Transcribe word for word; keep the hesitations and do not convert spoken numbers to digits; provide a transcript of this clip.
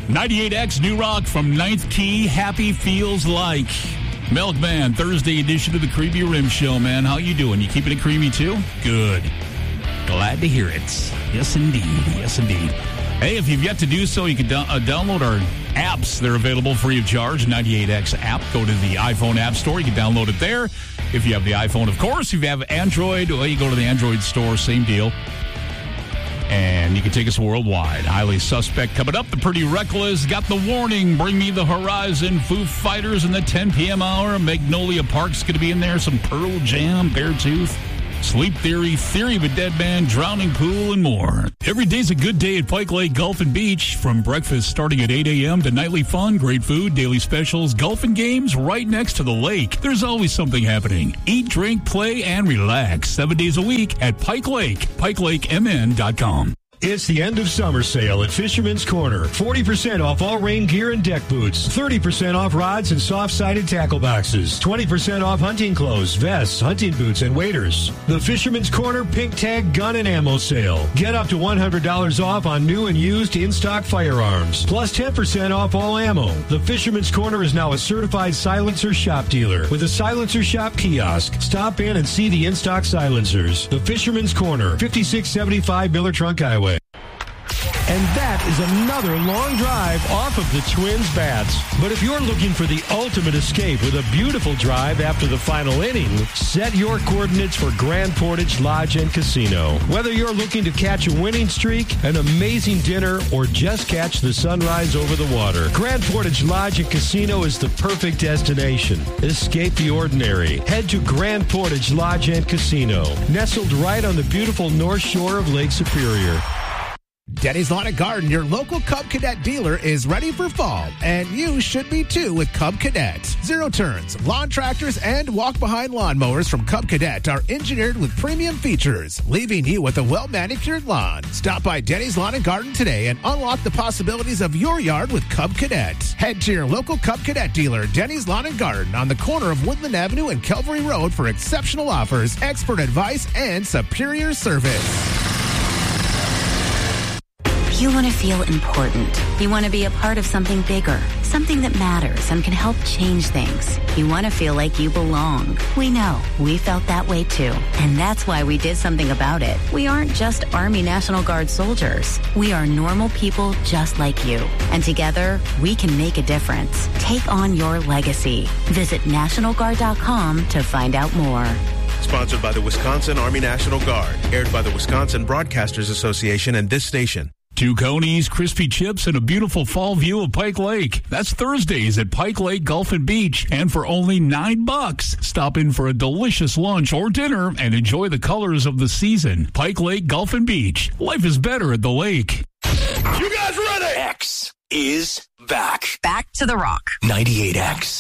ninety-eight X New Rock from Ninth Key, Happy Feels Like. Milkman, Thursday edition of the Creamy Rim Show, man. How you doing? You keeping it creamy too? Good. Glad to hear it. Yes, indeed. Yes, indeed. Hey, if you've yet to do so, you can do- uh, download our apps. They're available free of charge. ninety-eight X app. Go to the iPhone App Store. You can download it there. If you have the iPhone, of course. If you have Android, well, you go to the Android store. Same deal. And you can take us worldwide. Highly Suspect coming up. The Pretty Reckless got the warning. Bring Me the Horizon. Foo Fighters in the ten p.m. hour. Magnolia Park's going to be in there. Some Pearl Jam, Beartooth, Sleep Theory, Theory of a Dead Man, Drowning Pool, and more. Every day's a good day at Pike Lake Golf and Beach. From breakfast starting at eight a.m. to nightly fun, great food, daily specials, golf and games right next to the lake. There's always something happening. Eat, drink, play, and relax. Seven days a week at Pike Lake. pike lake m n dot com. It's the end of summer sale at Fisherman's Corner. forty percent off all rain gear and deck boots. thirty percent off rods and soft-sided tackle boxes. twenty percent off hunting clothes, vests, hunting boots, and waders. The Fisherman's Corner Pink Tag Gun and Ammo Sale. Get up to one hundred dollars off on new and used in-stock firearms. Plus ten percent off all ammo. The Fisherman's Corner is now a certified silencer shop dealer with a silencer shop kiosk. Stop in and see the in-stock silencers. The Fisherman's Corner, fifty-six seventy-five Miller Trunk Highway. And that is another long drive off of the Twins' bats. But if you're looking for the ultimate escape with a beautiful drive after the final inning, set your coordinates for Grand Portage Lodge and Casino. Whether you're looking to catch a winning streak, an amazing dinner, or just catch the sunrise over the water, Grand Portage Lodge and Casino is the perfect destination. Escape the ordinary. Head to Grand Portage Lodge and Casino, nestled right on the beautiful north shore of Lake Superior. Denny's Lawn and Garden, your local Cub Cadet dealer, is ready for fall, and you should be too with Cub Cadet. Zero turns, lawn tractors, and walk-behind lawnmowers from Cub Cadet are engineered with premium features, leaving you with a well-manicured lawn. Stop by Denny's Lawn and Garden today and unlock the possibilities of your yard with Cub Cadet. Head to your local Cub Cadet dealer, Denny's Lawn and Garden, on the corner of Woodland Avenue and Calvary Road for exceptional offers, expert advice, and superior service. You want to feel important. You want to be a part of something bigger, something that matters and can help change things. You want to feel like you belong. We know. We felt that way too. And that's why we did something about it. We aren't just Army National Guard soldiers. We are normal people just like you. And together, we can make a difference. Take on your legacy. Visit National Guard dot com to find out more. Sponsored by the Wisconsin Army National Guard. Aired by the Wisconsin Broadcasters Association and this station. Two Conies, crispy chips, and a beautiful fall view of Pike Lake. That's Thursdays at Pike Lake Golf and Beach. And for only nine bucks, stop in for a delicious lunch or dinner and enjoy the colors of the season. Pike Lake Golf and Beach. Life is better at the lake. You guys ready? X is back. Back to the rock. ninety-eight X.